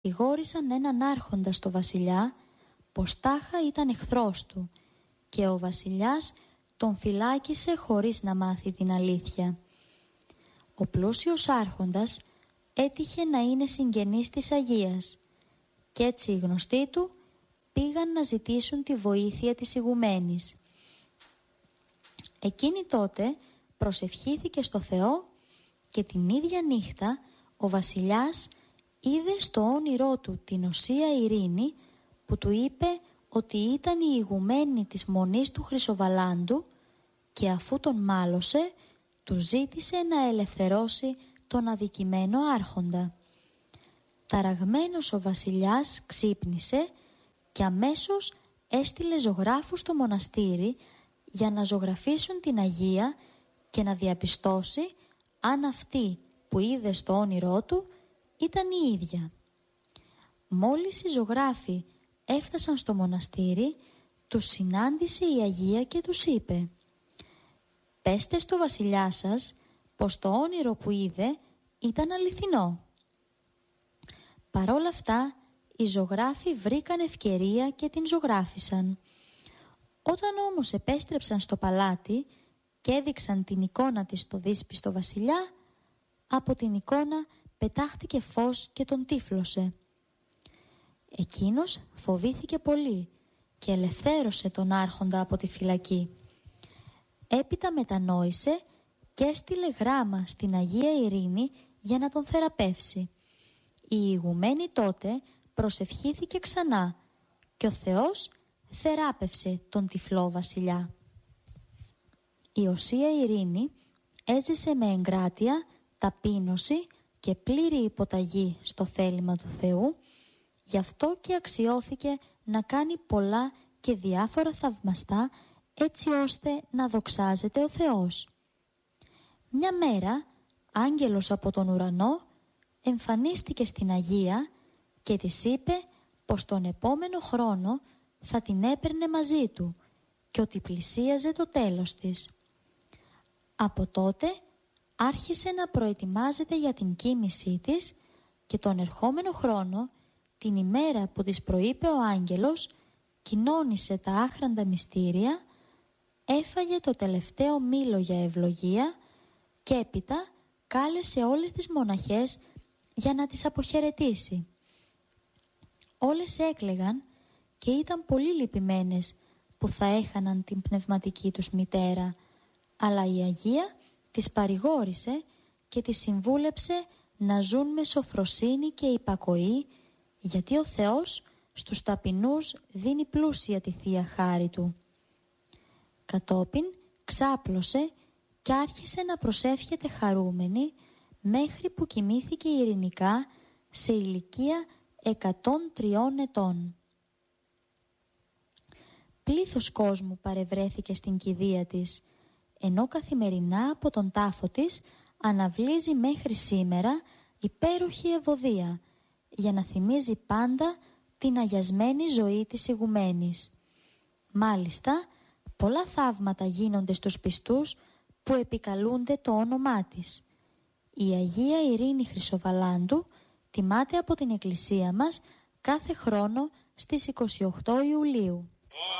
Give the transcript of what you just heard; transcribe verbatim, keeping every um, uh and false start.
Κατηγόρησαν έναν άρχοντα στο βασιλιά πως τάχα ήταν εχθρός του και ο βασιλιάς τον φυλάκισε χωρίς να μάθει την αλήθεια. Ο πλούσιος άρχοντας έτυχε να είναι συγγενής της Αγίας κι έτσι οι γνωστοί του πήγαν να ζητήσουν τη βοήθεια της ηγουμένης. Εκείνη τότε προσευχήθηκε στο Θεό και την ίδια νύχτα ο βασιλιάς είδε στο όνειρό του την Οσία Ειρήνη που του είπε ότι ήταν η ηγουμένη της Μονής του Χρυσοβαλάντου και αφού τον μάλωσε του ζήτησε να ελευθερώσει τον αδικημένο άρχοντα. Ταραγμένος ο βασιλιάς ξύπνησε και αμέσως έστειλε ζωγράφους στο μοναστήρι για να ζωγραφίσουν την Αγία και να διαπιστώσει αν αυτή που είδε στο όνειρό του ήταν η ίδια. Μόλις οι ζωγράφοι έφτασαν στο μοναστήρι, τους συνάντησε η Αγία και τους είπε «Πέστε στο βασιλιά σας πως το όνειρο που είδε ήταν αληθινό». Παρόλα αυτά, οι ζωγράφοι βρήκαν ευκαιρία και την ζωγράφισαν. Όταν όμως επέστρεψαν στο παλάτι και έδειξαν την εικόνα της στο δύσπιστο βασιλιά, από την εικόνα πετάχτηκε φως και τον τύφλωσε. Εκείνος φοβήθηκε πολύ και ελευθέρωσε τον άρχοντα από τη φυλακή. Έπειτα μετανόησε και έστειλε γράμμα στην Αγία Ειρήνη για να τον θεραπεύσει. Η ηγουμένη τότε προσευχήθηκε ξανά και ο Θεός θεράπευσε τον τυφλό βασιλιά. Η Οσία Ειρήνη έζησε με εγκράτεια, ταπείνωση και πλήρη υποταγή στο θέλημα του Θεού, γι' αυτό και αξιώθηκε να κάνει πολλά και διάφορα θαυμαστά έτσι ώστε να δοξάζεται ο Θεός. Μια μέρα, άγγελος από τον ουρανό εμφανίστηκε στην Αγία και της είπε πως τον επόμενο χρόνο θα την έπαιρνε μαζί του και ότι πλησίαζε το τέλος της. Από τότε άρχισε να προετοιμάζεται για την κοίμησή της και τον ερχόμενο χρόνο, την ημέρα που της προείπε ο άγγελος, κοινώνησε τα άχραντα μυστήρια, έφαγε το τελευταίο μήλο για ευλογία και έπειτα κάλεσε όλες τις μοναχές για να τις αποχαιρετήσει. Όλες έκλαιγαν και ήταν πολύ λυπημένες που θα έχαναν την πνευματική τους μητέρα, αλλά η Αγία τις παρηγόρησε και τις συμβούλεψε να ζουν με σοφροσύνη και υπακοή, γιατί ο Θεός στους ταπεινούς δίνει πλούσια τη Θεία Χάρη Του. Κατόπιν ξάπλωσε και άρχισε να προσεύχεται χαρούμενη μέχρι που κοιμήθηκε ειρηνικά σε ηλικία εκατόν τριών ετών. Πλήθος κόσμου παρευρέθηκε στην κηδεία της, ενώ καθημερινά από τον τάφο της αναβλύζει μέχρι σήμερα υπέροχη ευωδία για να θυμίζει πάντα την αγιασμένη ζωή της ηγουμένης. Μάλιστα, πολλά θαύματα γίνονται στους πιστούς που επικαλούνται το όνομά της. Η Αγία Ειρήνη Χρυσοβαλάντου τιμάται από την Εκκλησία μας κάθε χρόνο στις είκοσι οκτώ Ιουλίου.